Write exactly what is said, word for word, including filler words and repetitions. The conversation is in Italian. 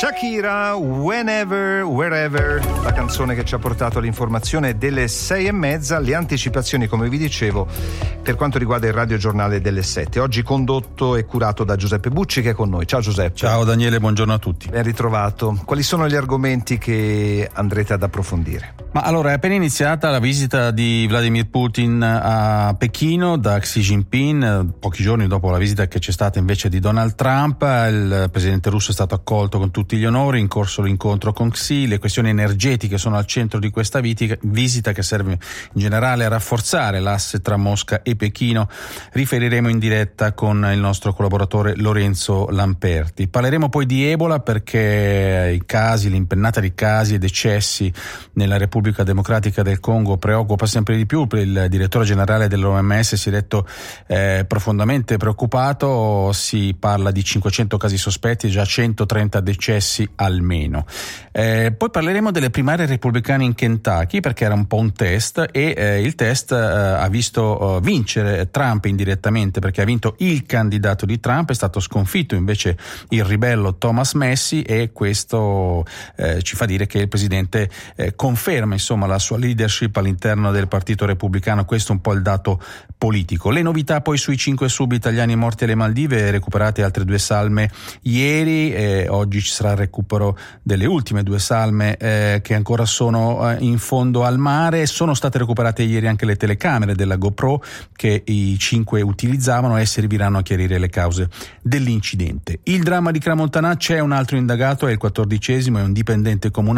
Shakira, Whenever, Wherever, la canzone che ci ha portato all'informazione delle sei e mezza, le anticipazioni, come vi dicevo, per quanto riguarda il radiogiornale delle sette. Oggi condotto e curato da Giuseppe Bucci, che è con noi. Ciao Giuseppe. Ciao Daniele, buongiorno a tutti. Ben ritrovato. Quali sono gli argomenti che andrete ad approfondire? Ma allora, è appena iniziata la visita di Vladimir Putin a Pechino da Xi Jinping, pochi giorni dopo la visita che c'è stata invece di Donald Trump. Il presidente russo è stato accolto con tutti gli onori, in corso l'incontro con Xi. Le questioni energetiche sono al centro di questa visita, che serve in generale a rafforzare l'asse tra Mosca e Pechino. Riferiremo in diretta con il nostro collaboratore Lorenzo Lamperti. Parleremo poi di Ebola, perché i casi, l'impennata di casi e decessi nella Repubblica Democratica del Congo preoccupa sempre di più. Il direttore generale dell'O M S si è detto eh, profondamente preoccupato. Si parla di cinquecento casi sospetti e già centotrenta decessi almeno. Eh, poi parleremo delle primarie repubblicane in Kentucky, perché era un po' un test e eh, il test eh, ha visto eh, vincere Trump indirettamente, perché ha vinto il candidato di Trump, è stato sconfitto invece il ribello Thomas Massie, e questo eh, ci fa dire che il presidente eh, conferma insomma la sua leadership all'interno del partito repubblicano. Questo è un po' il dato politico. Le novità poi sui cinque sub italiani morti alle Maldive, recuperate altre due salme ieri, e oggi ci sarà il recupero delle ultime due salme eh, che ancora sono eh, in fondo al mare. Sono state recuperate ieri anche le telecamere della GoPro che i cinque utilizzavano e serviranno a chiarire le cause dell'incidente. Il dramma di Crans Montana: c'è un altro indagato, è il quattordicesimo, è un dipendente comunale